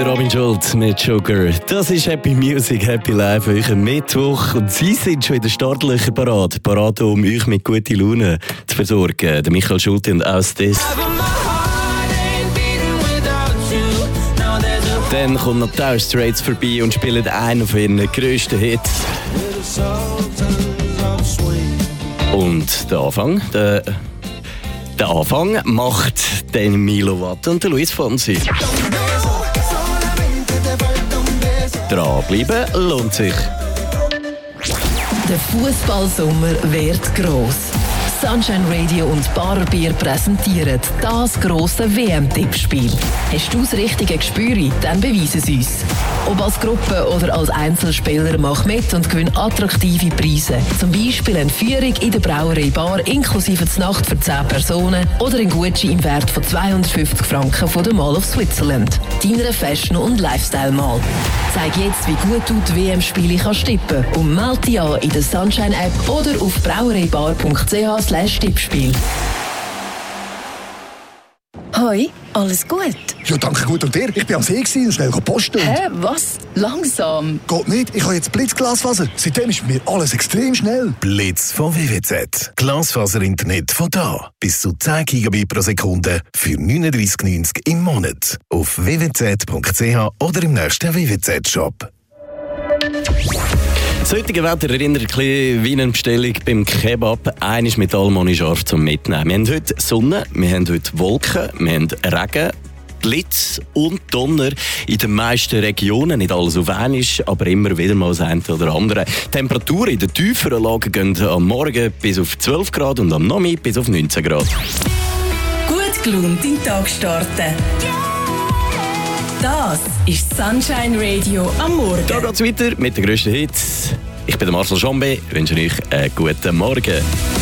Der Robin Schulz mit Sugar. Das ist Happy Music, Happy Life, euch Mittwoch. Und Sie sind schon in den Startlöchern parat, um euch mit guter Laune zu versorgen. Der Michael Schulte und aus das. Dann kommt noch die Dire Straits vorbei und spielen einen von ihren grössten Hits. Und der Anfang macht den Milo Watt und der Luis Fonsi. Dranbleiben lohnt sich. Der Fußballsommer wird gross. Sunshine Radio und Barbier präsentieren das grosse WM-Tippspiel. Hast du das richtige Gespür? Dann beweise es uns. Ob als Gruppe oder als Einzelspieler, mach mit und gewinn attraktive Preise. Zum Beispiel eine Führung in der Brauerei Bar inklusive der Nacht für 10 Personen oder ein Gutschein im Wert von 250 Franken von der Mall of Switzerland. Deiner Fashion- und Lifestyle-Mall. Zeig jetzt, wie gut du die WM-Spiele kannst tippen und melde dich an in der Sunshine-App oder auf brauereibar.ch/Tippspiel. Hoi, alles gut? Ja, danke gut. Und dir? Ich bin am See und schnell posten. Hä, was? Langsam? Geht nicht, ich habe jetzt Blitzglasfaser. Seitdem ist mir alles extrem schnell. Blitz von WWZ. Glasfaser-Internet von da. Bis zu 10 GB pro Sekunde für 39,90 im Monat. Auf www.zwz.ch oder im nächsten WWZ-Shop. Das heutige Wetter erinnert ein bisschen wie eine Bestellung beim Kebab. Eines mit allem ohne scharf zum Mitnehmen. Wir haben heute Sonne, wir haben heute Wolken, wir haben Regen, Blitz und Donner in den meisten Regionen. Nicht alles auf einmal, aber immer wieder mal das eine oder andere. Die Temperaturen in den tieferen Lagen gehen am Morgen bis auf 12 Grad und am Nachmittag bis auf 19 Grad. Gut gelaunt in den Tag starten. Das ist Sunshine Radio am Morgen. Da geht's weiter mit den grössten Hits. Ich bin der Marcel Schombe, wünsche euch einen guten Morgen.